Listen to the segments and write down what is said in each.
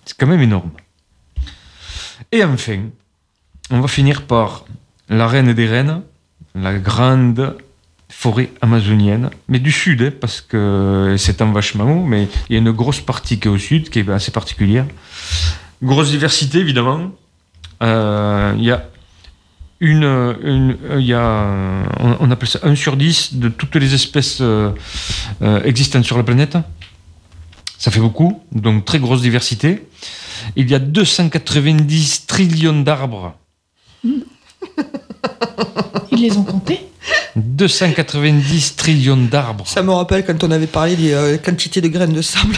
C'est quand même énorme. Et enfin, on va finir par la reine des reines, la grande forêt amazonienne, mais du sud, parce que c'est un vachement haut, mais il y a une grosse partie qui est au sud, qui est assez particulière. Grosse diversité, évidemment. Il y a on appelle ça 1 sur 10 de toutes les espèces existantes sur la planète. Ça fait beaucoup, donc très grosse diversité. Il y a 290 trillions d'arbres. Ils les ont comptés ? 290 trillions d'arbres. Ça me rappelle quand on avait parlé des quantités de graines de sable.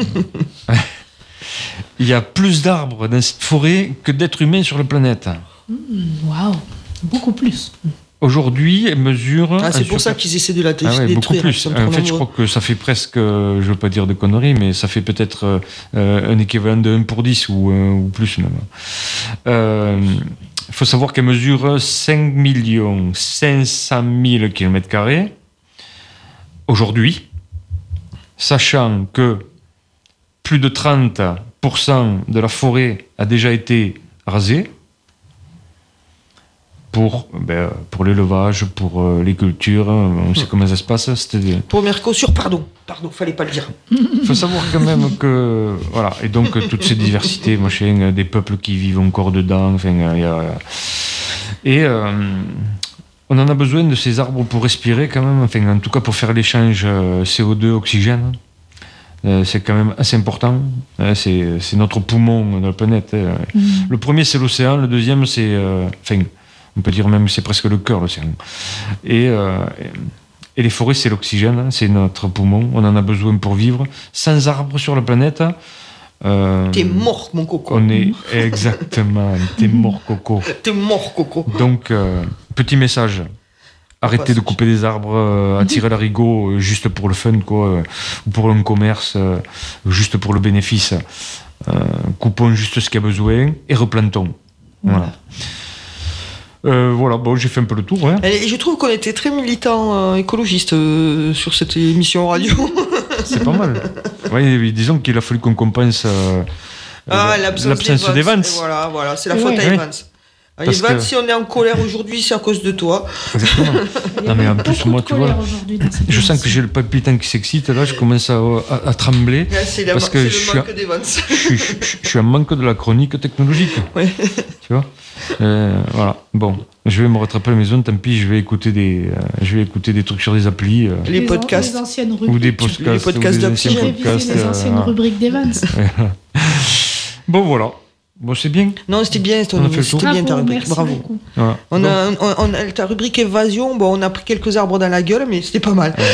Il y a plus d'arbres dans cette forêt que d'êtres humains sur la planète. Waouh, beaucoup plus. Aujourd'hui, elle mesure... c'est pour ça qu'ils essaient de la détruire. Beaucoup plus. En fait, je crois que ça fait presque, je ne veux pas dire de conneries, mais ça fait peut-être un équivalent de 1 pour 10 ou plus même. Il faut savoir qu'elle mesure 5 500 000 km² aujourd'hui, sachant que plus de 30% de la forêt a déjà été rasée pour l'élevage, pour les cultures. On sait comment ça se passe. Pour Mercosur, pardon, fallait pas le dire. Il faut savoir quand même que... Voilà, et donc toutes ces diversités, machin, des peuples qui vivent encore dedans, enfin, on en a besoin de ces arbres pour respirer quand même, enfin, en tout cas pour faire l'échange CO2, oxygène. C'est quand même assez important. C'est notre poumon de la planète. Le premier, c'est l'océan. Le deuxième, c'est... on peut dire même que c'est presque le cœur, l'océan. Et les forêts, c'est l'oxygène. C'est notre poumon. On en a besoin pour vivre. Sans arbres sur la planète... t'es mort, mon coco. On est... Exactement. T'es mort, coco. T'es mort, coco. Donc, petit message... Arrêtez de couper des arbres, à tirer l'arigot juste pour le fun, quoi, ou pour un commerce, juste pour le bénéfice. Coupons juste ce qu'il y a besoin et replantons. Voilà. Voilà, bon, j'ai fait un peu le tour. Hein. Et je trouve qu'on était très militants écologistes sur cette émission radio. C'est pas mal. Ouais, disons qu'il a fallu qu'on compense l'absence d'Evans. Voilà, c'est la faute à Evans. Evans, si on est en colère aujourd'hui, c'est à cause de toi. Exactement. Non, mais en plus, moi, tu vois, je sens que j'ai le palpitant qui s'excite. Là, je commence à trembler. Parce que je suis en manque de la chronique technologique. Ouais. Tu vois voilà. Bon, je vais me rattraper à la maison. Tant pis, je vais écouter des trucs sur des applis. Les podcasts. Les anciennes rubriques. Ou des podcasts. Les podcasts d'Oxygène. Les anciennes rubriques d'Evans. Bon, voilà. Bon, c'est bien. Non, c'était bien, c'était bien ta rubrique. Bravo. Voilà. Ta rubrique évasion, bon, on a pris quelques arbres dans la gueule, mais c'était pas mal.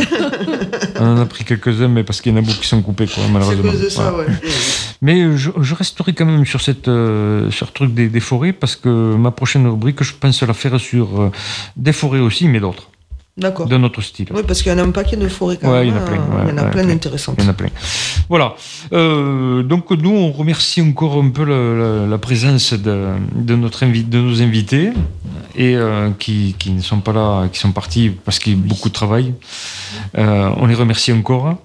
On en a pris quelques-uns, mais parce qu'il y en a beaucoup qui sont coupés, quoi, malheureusement. C'est à cause de ça, voilà. ouais. Mais je resterai quand même sur sur le truc des forêts, parce que ma prochaine rubrique, je pense la faire sur des forêts aussi, mais d'autres. D'accord. D'un autre style. Oui, parce qu'il y en a un paquet de forêts quand même. Il y en a plein. Il y en a plein d'intéressantes. Il y en a plein. Voilà. Donc nous, on remercie encore un peu la présence de nos invités et qui ne sont pas là, qui sont partis parce qu'il y a beaucoup de travail. On les remercie encore.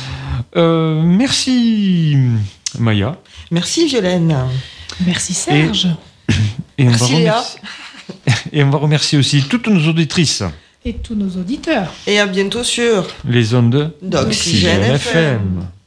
Merci Maya. Merci Violaine. Merci Serge. Et merci Léa. Et on va remercier aussi toutes nos auditrices. Et tous nos auditeurs. Et à bientôt sur les ondes d'Oxygène FM.